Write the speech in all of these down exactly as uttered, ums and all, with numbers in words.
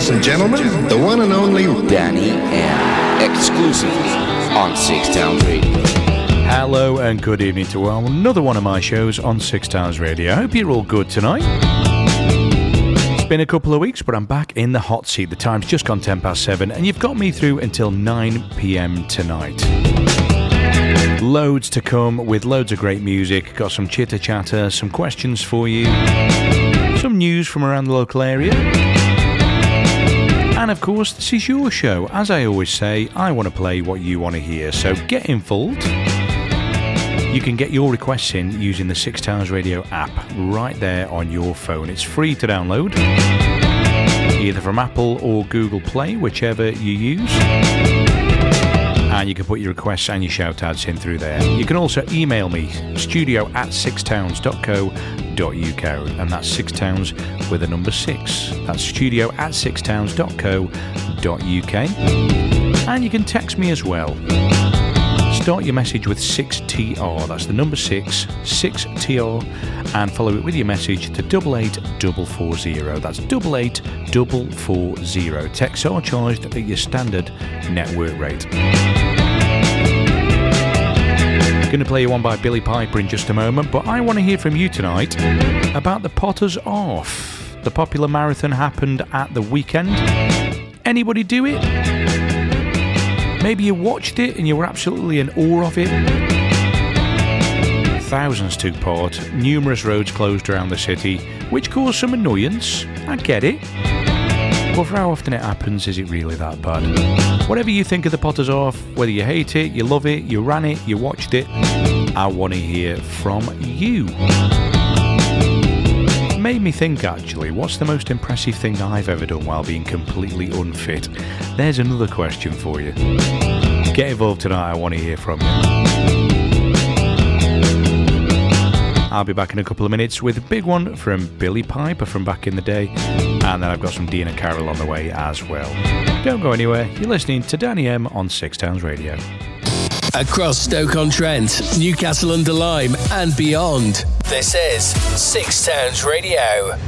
Ladies and gentlemen, the one and only Danny M. Exclusively on Six Towns Radio. Hello and good evening to all. Another one of my shows on Six Towns Radio. I hope you're all good tonight. It's been a couple of weeks, but I'm back in the hot seat. The time's just gone ten past seven, and you've got me through until nine p.m. tonight. Loads to come with loads of great music. Got some chitter chatter, some questions for you, some news from around the local area. And of course, this is your show. As I always say, I want to play what you want to hear, so get involved. You can get your requests in using the Six Towns Radio app right there on your phone. It's free to download, either from Apple or Google Play, whichever you use. And you can put your requests and your shout-outs in through there. You can also email me, studio at sixtowns dot co dot uk, and that's six towns with the number six. That's studio at sixtowns dot co dot uk. And you can text me as well. Start your message with six T R, that's the number six, six T R, and follow it with your message to double eight double four zero. That's double eight double four zero. Texts are charged at your standard network rate. Going to play you one by Billy Piper in just a moment, but I want to hear from you tonight about the Potters Off. The popular marathon happened at the weekend. Anybody do it? Maybe you watched it and you were absolutely in awe of it. Thousands took part, numerous roads closed around the city, which caused some annoyance. I get it. But for how often it happens, is it really that bad? Whatever you think of the Potters Off, whether you hate it, you love it, you ran it, you watched it, I want to hear from you. It made me think, actually, what's the most impressive thing I've ever done while being completely unfit? There's another question for you. Get involved tonight, I want to hear from you. I'll be back in a couple of minutes with a big one from Billy Piper from back in the day, and then I've got some Dina Carroll on the way as well. Don't go anywhere, you're listening to Danny M on Six Towns Radio. Across Stoke-on-Trent, Newcastle-under-Lyme and beyond, this is Six Towns Radio.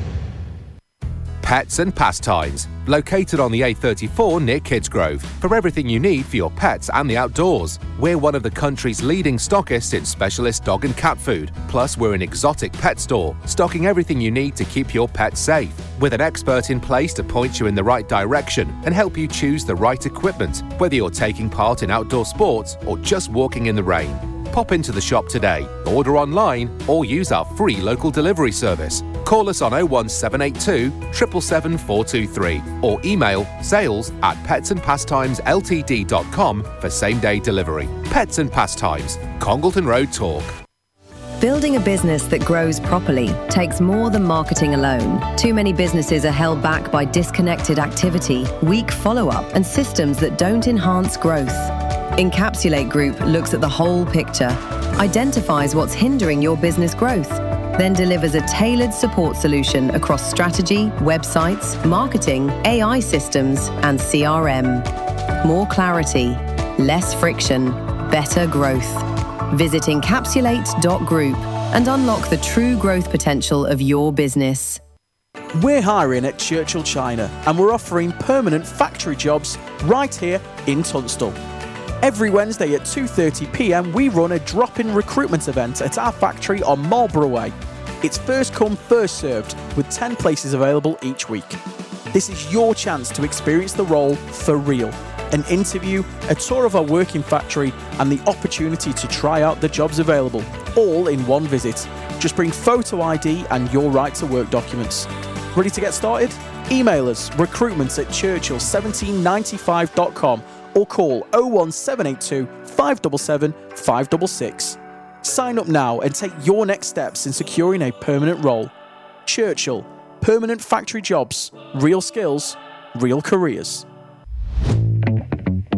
Pets and Pastimes, located on the A thirty-four near Kidsgrove, for everything you need for your pets and the outdoors. We're one of the country's leading stockists in specialist dog and cat food. Plus, we're an exotic pet store, stocking everything you need to keep your pets safe, with an expert in place to point you in the right direction and help you choose the right equipment, whether you're taking part in outdoor sports or just walking in the rain. Pop into the shop today, order online, or use our free local delivery service. Call us on oh one seven eight two, seven seven seven, four two three or email sales at pets and pastimes l t d dot com for same-day delivery. Pets and Pastimes, Congleton Road, Talk. Building a business that grows properly takes more than marketing alone. Too many businesses are held back by disconnected activity, weak follow-up, and systems that don't enhance growth. Encapsulate Group looks at the whole picture, identifies what's hindering your business growth, then delivers a tailored support solution across strategy, websites, marketing, A I systems, and C R M. More clarity, less friction, better growth. Visit encapsulate dot group and unlock the true growth potential of your business. We're hiring at Churchill China, and we're offering permanent factory jobs right here in Tunstall. Every Wednesday at two thirty p m we run a drop-in recruitment event at our factory on Marlborough Way. It's first come, first served, with ten places available each week. This is your chance to experience the role for real. An interview, a tour of our working factory, and the opportunity to try out the jobs available, all in one visit. Just bring photo I D and your right to work documents. Ready to get started? Email us recruitment at churchill seventeen ninety-five dot com or call oh one seven eight two, five seven seven, five six six. Sign up now and take your next steps in securing a permanent role. Churchill, permanent factory jobs, real skills, real careers.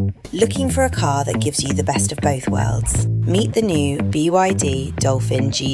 Looking for a car that gives you the best of both worlds? Meet the new B Y D Dolphin G